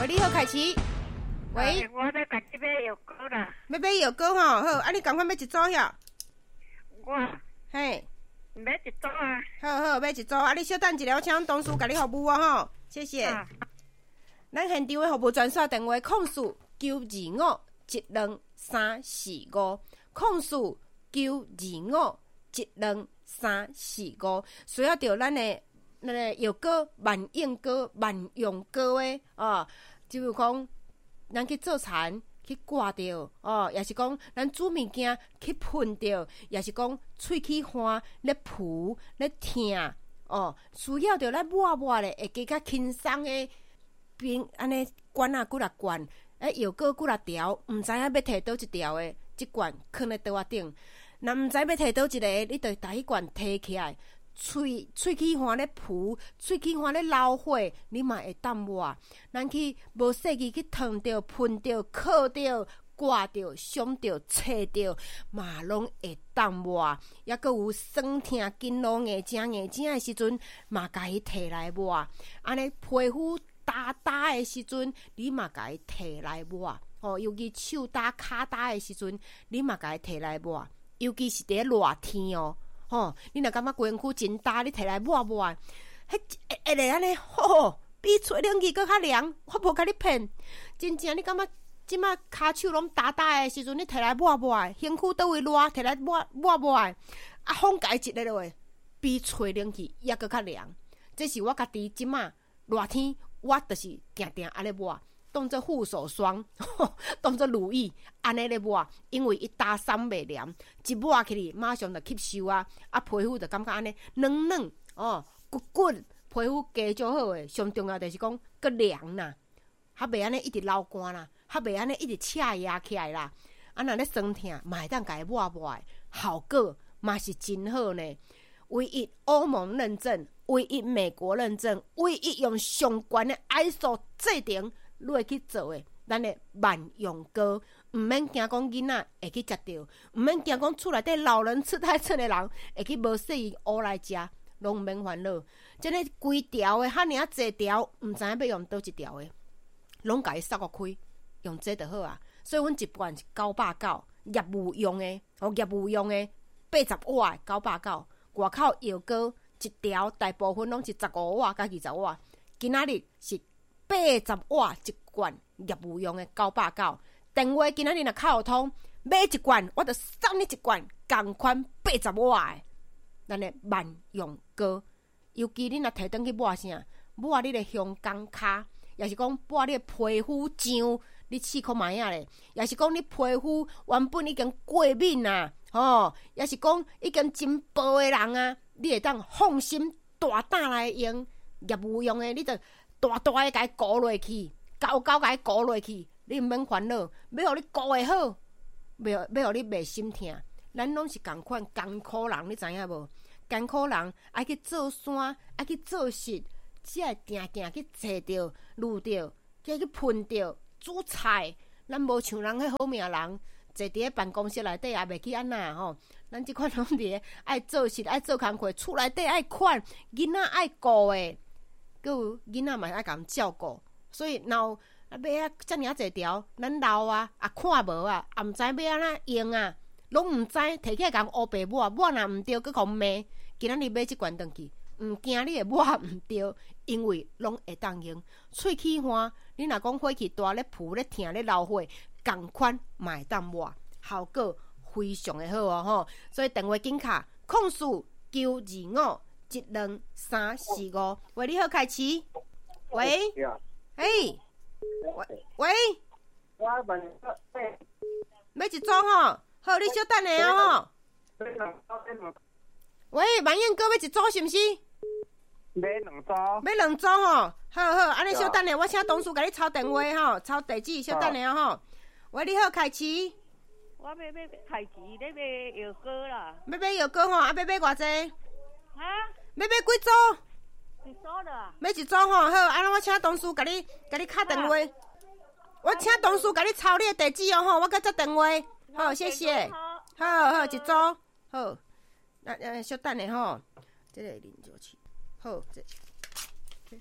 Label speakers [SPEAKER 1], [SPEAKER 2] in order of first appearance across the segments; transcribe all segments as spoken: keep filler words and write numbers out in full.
[SPEAKER 1] 喂，你好，凯琪。喂，
[SPEAKER 2] 我咧家己买药膏啦。
[SPEAKER 1] 要买药膏吼，好，啊，你赶快买一组遐。
[SPEAKER 2] 我
[SPEAKER 1] 嘿，
[SPEAKER 2] 买一组啊。
[SPEAKER 1] 好好，买一组，啊，你稍等一下，我请同事甲你服务啊吼，谢谢。
[SPEAKER 2] 啊、
[SPEAKER 1] 咱现场的服务专线电话：控诉九二五一两三四五，控诉九二五一两三四五。需要着咱的咱的药膏、万用膏、万用膏的哦，就如讲咱去做田去刮着哦，也是讲咱煮物件去喷着，也是讲喙齿花咧浮咧疼哦，需要着咱抹抹咧会加较轻松的。边安尼管啊几啊罐，诶药膏几啊条，毋知影要摕倒一条诶，即罐放咧桌仔顶。若毋知要摕倒一个，你着把迄罐摕起来，喙喙齿花咧浮，喙齿花咧流火，你嘛会当抹。咱去无细机去烫着、喷着、烤着、刮着、伤着、切着，嘛拢会当抹。抑阁有酸痛、筋络硬正硬正诶时阵，嘛家己摕来抹。安尼皮肤打打的时阵，你嘛甲伊摕来抹哦。尤其手打、骹打的时阵，你嘛甲伊摕来抹。尤其是伫热天哦，吼、哦，你若感觉规身躯真打，你摕来抹抹，迄会会会安尼，吼，比吹冷气搁较凉。我无甲你骗，真正你感觉即摆骹手拢打打的时阵，你摕来抹抹，身躯倒位热，摕来抹抹抹，啊，风甲伊一个落，比吹冷气抑搁较凉。这是我家己即摆热天。我就是定定安尼抹，当做护手霜，当做乳液安尼咧抹，因为伊打衫袂凉，一抹起哩马上就吸收啊，啊皮肤就感觉安尼软软哦，骨骨皮肤加就好诶。上重要就是讲搁凉啦，还袂安尼一直流汗啦，还袂安尼一直赤压起来啦。啊，若咧酸痛，嘛会当家抹抹，效果嘛是真好呢。唯一欧盟认证，唯一美国认证，唯一用上悬的 I S O 制定落去做的，咱的万用膏，毋免惊讲囡仔会去食着，毋免惊讲厝内底老人痴呆症的人会去无细伊乌来食，拢毋免烦恼。即个规条的，遐尔啊济条，毋知影要用倒一条的，拢家己塞落开，用这就好啊。所以阮一罐是九百九，业务用的，哦，业务用的八十瓦的九百九。外口药膏一条，大部分拢是十五瓦甲二十瓦。今仔日是八十瓦一罐，业务用的九百九。电话今仔日若敲通，买一罐，我就送你一罐同款八十瓦的，咱的万用膏。尤其你若摕转去抹啥，抹你的香港骹，也是讲抹你的皮肤痒，你试看卖啊咧，也是讲你皮肤原本已经过敏啊。哦，也是讲已经真薄的人啊，你会当放心大胆来用业务用的，你就大大的甲伊顾落去，高高甲伊顾落去，你毋免烦恼，要互你顾会好，要要互你袂心痛。咱拢是共款艰苦人，你知影无？艰苦人爱去做山，爱去做事，只会定定去找着、撸着、去去喷着、煮菜。咱无像人迄好命人。坐伫咧办公室内底也袂去安那吼，咱即款拢伫咧爱做事、爱做工课，厝内底爱款，囡仔爱顾诶，佮有囡仔嘛爱共照顾，所以闹啊买啊遮尔啊侪条，咱老啊啊看无啊，也毋知要安怎用啊，拢毋知摕起来共乌白抹，抹若毋对，佮互骂。今仔日买即罐转去，毋惊你会抹毋对，因为拢会当用。喙齿花，你若讲火气大咧、浮咧、疼咧、流火。共款嘛会当抹，效果非常的好哦吼！所以电话紧卡控诉九二五一两三四五。喂，你好，凯琪。喂，嘿，喂喂，
[SPEAKER 2] 我问
[SPEAKER 1] 买一装吼，好，你稍等下哦吼。喂，万燕哥要一组是毋是？
[SPEAKER 2] 买两组。
[SPEAKER 1] 买两组吼，好好，安尼稍等下，我请同事甲你抄电话吼，抄地址，稍等下吼。喂，你好，凯琪。
[SPEAKER 3] 我要买凯琪，你买药膏啦。
[SPEAKER 1] 要买药膏吼，啊，要买偌济？
[SPEAKER 3] 哈？
[SPEAKER 1] 要买几组？
[SPEAKER 3] 一组的。
[SPEAKER 1] 买一组吼，好，安尼我请同事甲你甲你敲电话。我请同事甲你抄你的地址哦吼，我甲接电话。好，谢谢。好好，一组好。那呃，稍等下吼，这个零九七，好，这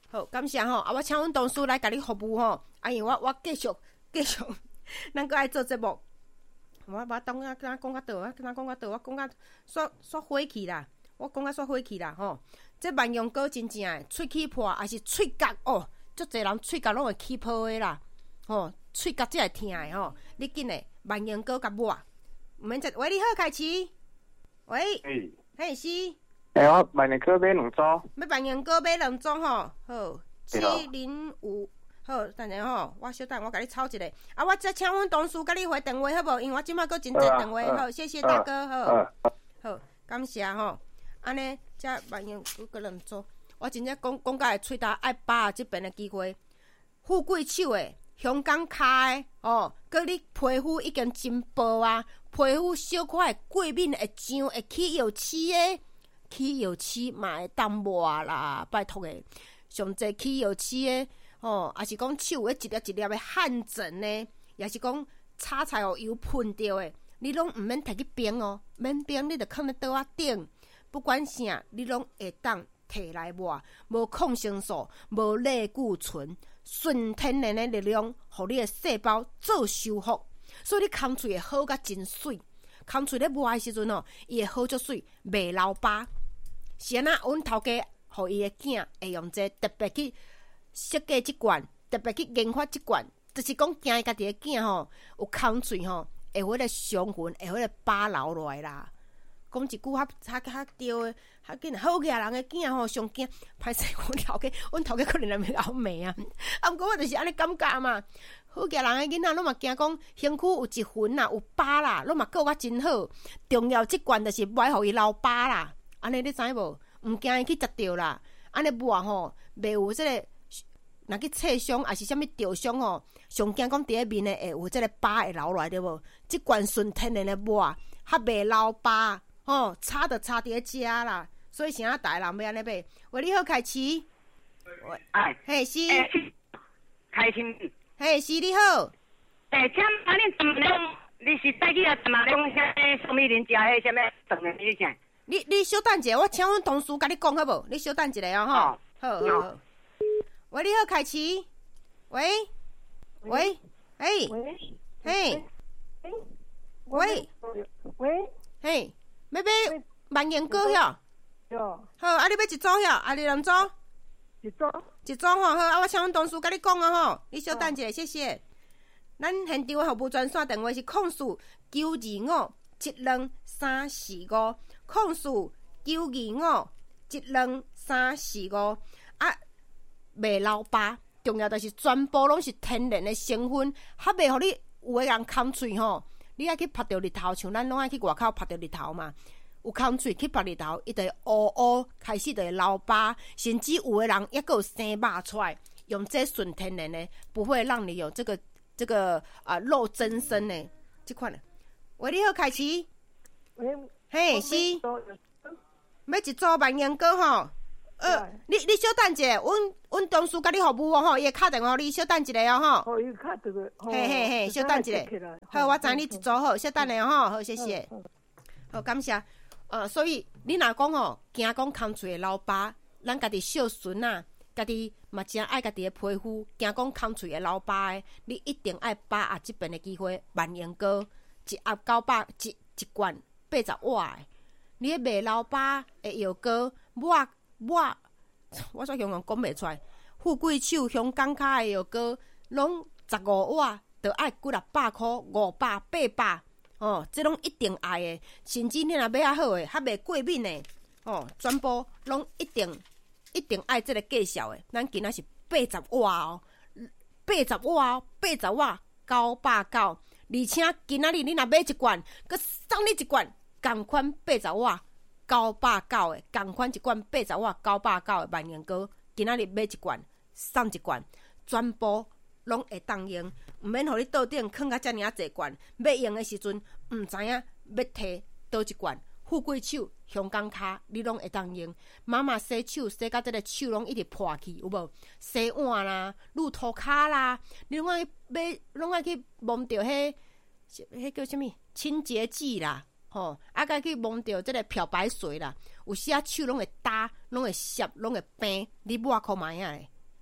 [SPEAKER 1] 好，感谢吼，啊，我请阮同事来甲你服务吼，啊，因为我我继续继续，咱搁爱做节目。我我当啊，敢讲到倒，我敢讲到倒，我讲到煞煞火气啦，我讲到煞火气啦吼。这万用膏真正诶，喙齿破还是喙角哦，足侪人喙角拢会起泡诶啦，吼，喙角才会疼诶吼。你紧诶，万用膏甲抹，毋免再。喂，你好，凯奇。喂，
[SPEAKER 2] 诶，
[SPEAKER 1] 嘿是。
[SPEAKER 2] 诶，我万年科买两组。
[SPEAKER 1] 要万用膏买两种吼，好，七零五。好，等下吼，我小等，我甲你抄一个。啊，我再请阮同事甲你回电话好无？因为我即摆佫真侪电话，好，谢谢大哥，好，好，感谢吼。安尼，遮万用佫佫两组，我真正讲讲甲会喙焦爱把握即边的机会。富贵手的，香港卡的，哦，佮你皮肤已经真薄啊，皮肤小可的过敏会痒，会起油漆的，起油漆嘛会当抹啦，拜托的，上济起油漆的。哦，也是讲手诶一粒一粒诶汗疹呢，也是讲炒菜哦油喷着诶，你拢毋免摕去冰哦，免冰你着放咧桌仔顶，不管啥你拢会当摕来抹，无抗生素，无类固醇，纯天然诶力量，互你诶细胞做修复，所以你空喙会好甲真水，空喙咧抹诶时阵哦，伊会好足水，袂老疤。是安那，阮头家互伊诶囝会用这特别去。设计即款，特别去研发即款，就是讲惊伊家己诶囝吼有空喙吼，会迄个伤痕，会迄个疤留落来啦。讲一句较较较对诶，较紧好个人诶囝吼上惊，歹势阮头家，阮头家可能会咬骂啊。啊，毋过我就是安尼感觉嘛。好个人诶囡仔，拢嘛惊讲身躯有一痕啦，有疤啦，拢嘛顾我真好。重要即款就是袂互伊留疤啦。安尼你知无？毋惊伊去食着啦。安尼抹吼，袂有即个。若去刺伤，还是啥物掉伤吼，上惊讲伫咧面诶会有即个疤会流落来对无？即款纯天然诶抹，较袂留疤，吼，擦着擦伫咧遮啦。所以啥大人要安尼买？喂，你好，凯奇。
[SPEAKER 2] 哎，
[SPEAKER 1] 嘿是。
[SPEAKER 2] 开心。
[SPEAKER 1] 嘿是你好。
[SPEAKER 2] 诶，请问恁怎么样？你是带去啊？怎么样？遐什么人食迄什么饭诶？你啥？
[SPEAKER 1] 你你小等者，我请阮同事甲你讲好无？你小等一下哦，吼。好好好。喂，你好，凯奇。喂，喂，嘿，嘿，喂，
[SPEAKER 3] 喂，
[SPEAKER 1] 嘿，要买万元膏遐？好，啊，你要一组遐？啊，你两组？
[SPEAKER 3] 一组。
[SPEAKER 1] 一组吼，好，啊，我请阮同事甲你讲啊吼，你稍等一下，谢谢。咱现场的服务专线电话是空四九二五一两三四五，空四九二五一两三四五啊。袂留疤，重要就是全部拢是天然的成分，较袂互你有个人空喙吼，你爱去晒着日头，像咱拢爱去外口晒着日头嘛。有空喙去晒日头，伊就会乌乌，开始就会留疤，甚至有个人抑个有生肉出来，用这纯天然的，不会让你有这个这个啊肉增生的这款的。喂，你好，凯奇。
[SPEAKER 3] 喂，
[SPEAKER 1] 嘿是，要一组万元膏吼。呃，你你小等者，阮阮同事甲你服务哦吼，伊会敲电话，你小等一下哦吼。
[SPEAKER 3] 哦，伊敲这个。
[SPEAKER 1] 嘿嘿嘿，小等一下。好，我知你一组好，小等下吼，好，谢谢。好，感谢。呃，所以你若讲吼，惊讲空喙会留疤，咱家己小孙啊，家己嘛真爱家己的皮肤，惊讲空喙会留疤的，你一定爱把握这边的机会，万元膏一盒九百一一罐八十瓦的，你迄袂留疤的药膏抹。我我煞形容讲袂出来，富贵手香港卡的药膏，拢十五瓦，着爱几六百箍，五百八百，哦，这拢一定爱的。甚至你若买较好的，较袂过敏的，哦，全部拢一定一定爱这个介绍的。咱今仔是八十瓦哦，八十瓦哦，八十瓦九百九，而且今仔日你若买一罐，佮送你一罐，同款八十瓦。九百九的，同款一罐八十瓦九百九的万元膏，今仔日买一罐送一罐，全部拢会当用，毋免互你桌顶放甲遮尔啊侪罐，要用的时阵毋知影要摕倒一罐。富贵手、香港卡，你拢会当用。妈妈洗手洗到这个手拢一直破去，有无？洗碗啦、乳涂骹啦，你拢爱买，拢爱去摸着迄迄叫啥物清洁剂啦。吼、哦，啊，甲去摸着即个漂白水啦，有时啊手拢会焦，拢会涩，拢会病，你抹看卖啊咧，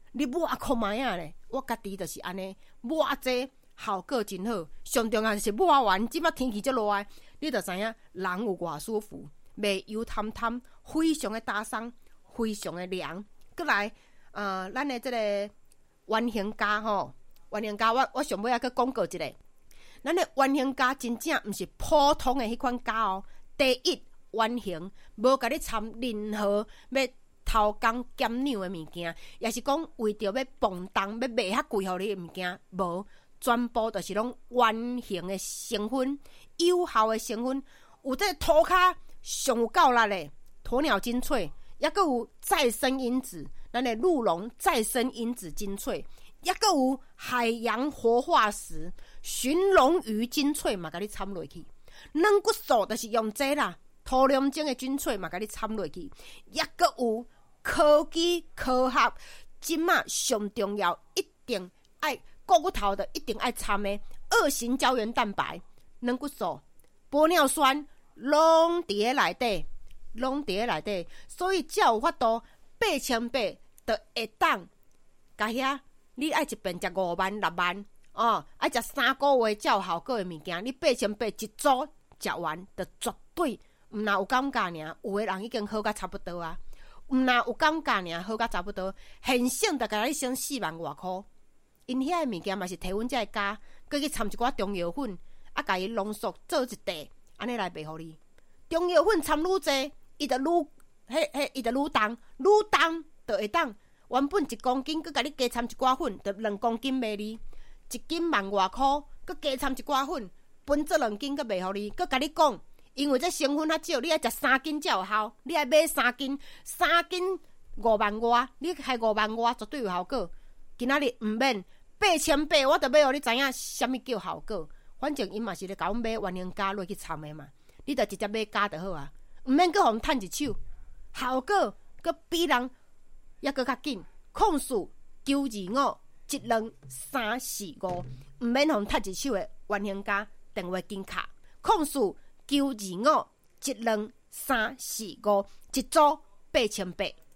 [SPEAKER 1] 你抹控买啊咧，我家己就是安尼抹这效果真好。上重要是抹完，即摆天气足热诶，你就知影人有偌舒服，袂油贪贪，非常的打松，非常的凉。过来，呃，咱的这个圆形夹吼，圆形夹我我上尾还佫广告一个，咱的圆形夹真正毋是普通的迄款夹哦。第一，圆形，无甲你掺任何要偷工减两的物件，也是讲为着要磅重要卖较贵互你的物件，无，全部都是拢圆形的成分，有效的成分，有这涂骹上有够力的鸵鸟精粹，也佫有再生因子，咱的鹿茸再生因子精粹，也佫有海洋活化石寻龙鱼精粹嘛，甲你掺落去，软骨素就是用这啦，涂龙精的精粹嘛，甲你掺落去，也佫有科技科学，即马上重要，一定爱骨骨头的，一定爱掺的二型胶原蛋白、软骨素、玻尿酸，拢伫咧内底，拢伫咧内底，所以才有法度八千八，就会当甲遐你爱一遍食五万六万哦，爱食三个月才有效果的物件，你八千八一组食完，就绝对毋若有感觉尔，有的人已经好甲差不多啊。毋若有感觉尔，好甲差不多，现省就甲你省四万外箍。因遐的物件嘛是摕阮遮个加，佮去掺一寡中药粉，啊，甲伊浓缩做一袋，安尼来卖互你。中药粉掺愈济，伊就愈，迄迄伊就愈重，愈重就会当原本一公斤，佮甲你加掺一寡粉，就两公斤卖你，一斤万外箍，佮加掺一寡粉，分做两斤，佮卖互你，佮甲你讲。因为这成分较少，你爱食三斤才有效。你爱买三斤，三斤五万外，你开五万外绝对有效果。今仔日毋免八千八，我就要互你知影啥物叫效果。反正伊嘛是咧甲阮买圆形夹落去掺的嘛，你就直接买夹就好啊，毋免搁互趁一手，效果搁比人抑搁较紧。控诉九二五一两三四五，毋免互趁一手的圆形夹电话金卡，控诉。九二五一两三四五，一组八千八。